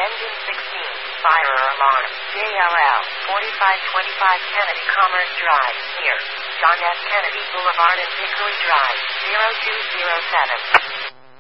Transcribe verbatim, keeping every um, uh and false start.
Engine sixteen, fire alarm, J L L, forty-five twenty-five Kennedy Commerce Drive, near John F. Kennedy Boulevard and Hickory Drive, zero two zero seven.